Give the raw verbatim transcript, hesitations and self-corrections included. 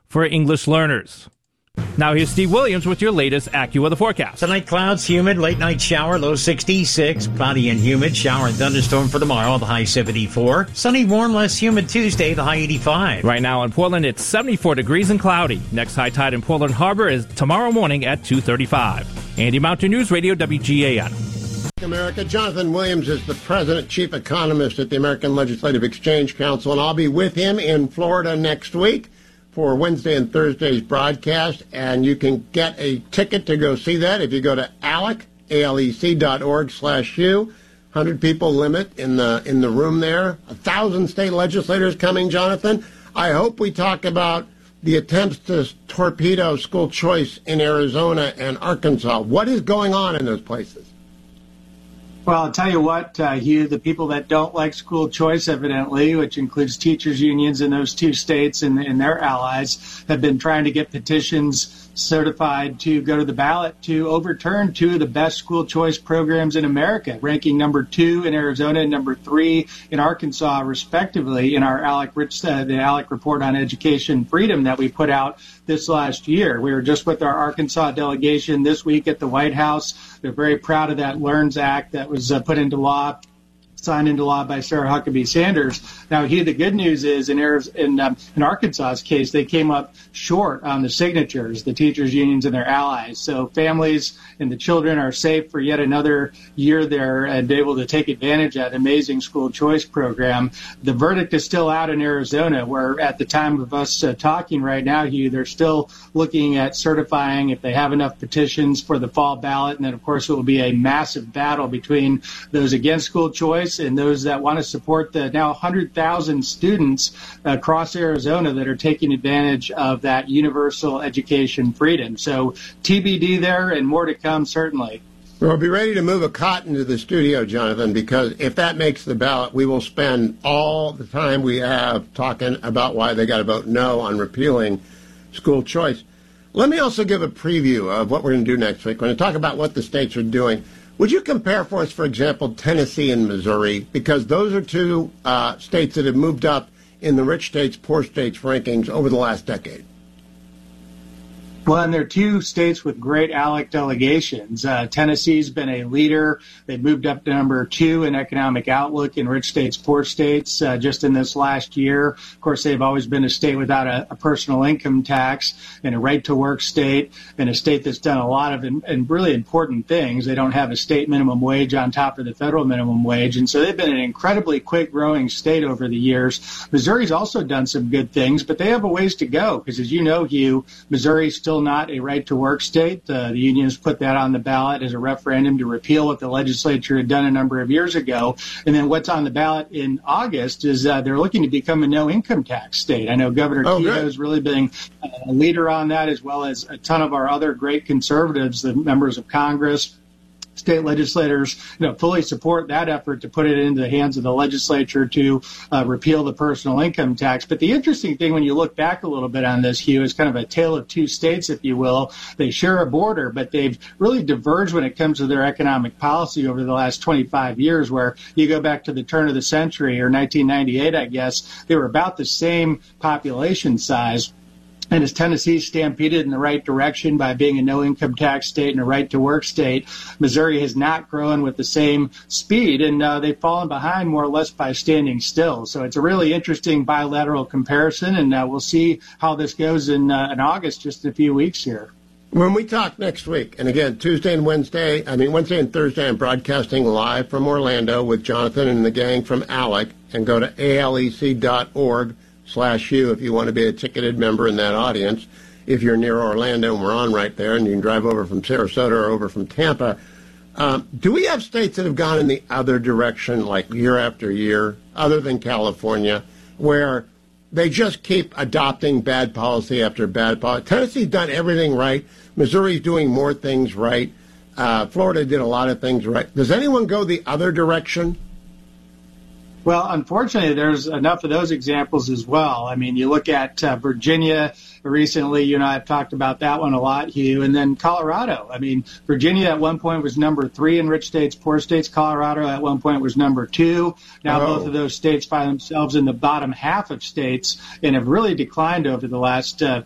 for English learners. Now here's Steve Williams with your latest AccuWeather forecast. Tonight, clouds, humid, late night shower, low sixty-six. Cloudy and humid, shower and thunderstorm for tomorrow, the high seventy-four. Sunny, warm, less humid Tuesday, the high eighty-five. Right now in Portland, it's seventy-four degrees and cloudy. Next high tide in Portland Harbor is tomorrow morning at two thirty-five. Andy Mountain News Radio, W G A N. America. Jonathan Williams is the president, chief economist at the American Legislative Exchange Council, and I'll be with him in Florida next week for Wednesday and Thursday's broadcast, and you can get a ticket to go see that if you go to alec, A L E C dot org slash U. one hundred people limit in the in the room there. A thousand state legislators coming, Jonathan. I hope we talk about the attempts to torpedo school choice in Arizona and Arkansas. What is going on in those places? Well, I'll tell you what, uh, Hugh, the people that don't like school choice, evidently, which includes teachers' unions in those two states and, and their allies, have been trying to get petitions certified to go to the ballot to overturn two of the best school choice programs in America, ranking number two in Arizona and number three in Arkansas, respectively, in our Alec Rich, uh, the Alec Report on Education Freedom that we put out this last year. We were just with our Arkansas delegation this week at the White House. They're very proud of that LEARNS Act that was uh, put into law, signed into law by Sarah Huckabee Sanders. Now, here the good news is in in, um, in Arkansas's case, they came up short on the signatures, the teachers' unions and their allies. So families and the children are safe for yet another year there and able to take advantage of that amazing school choice program. The verdict is still out in Arizona, where at the time of us uh, talking right now, Hugh, they're still looking at certifying if they have enough petitions for the fall ballot. And then, of course, it will be a massive battle between those against school choice and those that want to support the now one hundred thousand students across Arizona that are taking advantage of that universal education freedom. So T B D there and more to come, certainly. We'll be ready to move a cot into the studio, Jonathan, because if that makes the ballot, we will spend all the time we have talking about why they got to vote no on repealing school choice. Let me also give a preview of what we're going to do next week. We're going to talk about what the states are doing. Would you compare for us, for example, Tennessee and Missouri? Because those are two uh, states that have moved up in the rich states, poor states rankings over the last decade. Well, and they're two states with great ALEC delegations. Uh, Tennessee's been a leader. They've moved up to number two in economic outlook in rich states, poor states uh, just in this last year. Of course, they've always been a state without a, a personal income tax and a right-to-work state and a state that's done a lot of in, in really important things. They don't have a state minimum wage on top of the federal minimum wage. And so they've been an incredibly quick-growing state over the years. Missouri's also done some good things, but they have a ways to go because, as you know, Hugh, Missouri's still not a right-to-work state. Uh, the unions put that on the ballot as a referendum to repeal what the legislature had done a number of years ago. And then what's on the ballot in August is uh, they're looking to become a no-income tax state. I know Governor oh, Kehoe has really been a leader on that, as well as a ton of our other great conservatives, the members of Congress, state legislators, you know, fully support that effort to put it into the hands of the legislature to uh, repeal the personal income tax. But the interesting thing when you look back a little bit on this, Hugh, is kind of a tale of two states, if you will. They share a border, but they've really diverged when it comes to their economic policy over the last twenty-five years, where you go back to the turn of the century, or nineteen ninety-eight, I guess, they were about the same population size. And as Tennessee stampeded in the right direction by being a no-income tax state and a right-to-work state, Missouri has not grown with the same speed, and uh, they've fallen behind more or less by standing still. So it's a really interesting bilateral comparison, and uh, we'll see how this goes in, uh, in August, just in a few weeks here. When we talk next week, and again, Tuesday and Wednesday, I mean, Wednesday and Thursday, I'm broadcasting live from Orlando with Jonathan and the gang from ALEC, and go to A L E C dot org slash U if you want to be a ticketed member in that audience. If you're near Orlando, and we're on right there, and you can drive over from Sarasota or over from Tampa. Um, do we have states that have gone in the other direction, like year after year, other than California, where they just keep adopting bad policy after bad policy? Tennessee's done everything right. Missouri's doing more things right. Uh, Florida did a lot of things right. Does anyone go the other direction? Well, unfortunately, there's enough of those examples as well. I mean, you look at uh, Virginia recently, you and I have talked about that one a lot, Hugh, and then Colorado. I mean, Virginia at one point was number three in rich states, poor states. Colorado at one point was number two. Now oh. both of those states find themselves in the bottom half of states and have really declined over the last uh,